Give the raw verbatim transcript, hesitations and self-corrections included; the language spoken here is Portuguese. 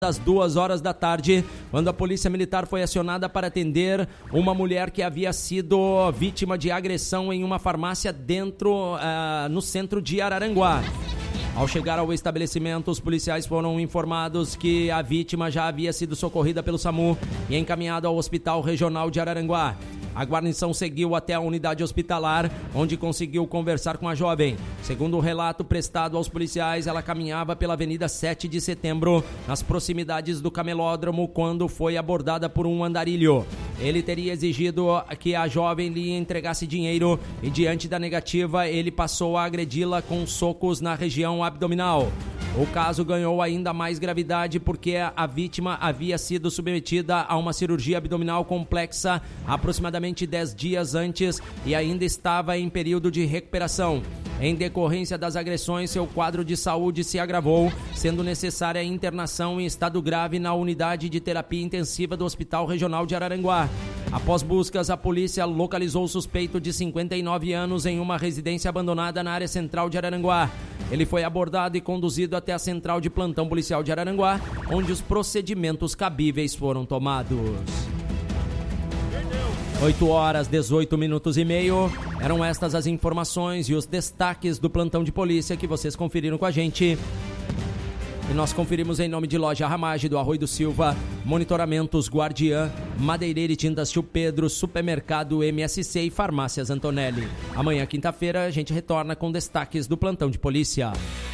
às duas horas da tarde, quando a polícia militar foi acionada para atender uma mulher que havia sido vítima de agressão em uma farmácia dentro, uh, no centro de Araranguá. Ao chegar ao estabelecimento, os policiais foram informados que a vítima já havia sido socorrida pelo SAMU e encaminhada ao Hospital Regional de Araranguá. A guarnição seguiu até a unidade hospitalar, onde conseguiu conversar com a jovem. Segundo o relato prestado aos policiais, ela caminhava pela Avenida sete de Setembro, nas proximidades do camelódromo, quando foi abordada por um andarilho. Ele teria exigido que a jovem lhe entregasse dinheiro e, diante da negativa, ele passou a agredi-la com socos na região abdominal. O caso ganhou ainda mais gravidade porque a vítima havia sido submetida a uma cirurgia abdominal complexa aproximadamente dez dias antes e ainda estava em período de recuperação. Em decorrência das agressões, seu quadro de saúde se agravou, sendo necessária a internação em estado grave na unidade de terapia intensiva do Hospital Regional de Araranguá. Após buscas, a polícia localizou o suspeito de cinquenta e nove anos em uma residência abandonada na área central de Araranguá. Ele foi abordado e conduzido até a central de plantão policial de Araranguá, onde os procedimentos cabíveis foram tomados. oito horas, dezoito minutos e meio. Eram estas as informações e os destaques do plantão de polícia que vocês conferiram com a gente. E nós conferimos em nome de Loja Ramage, do Arroio do Silva, Monitoramentos Guardiã, Madeireira e Tintas Tio Pedro, Supermercado M S C e Farmácias Antonelli. Amanhã, quinta-feira, a gente retorna com destaques do plantão de polícia.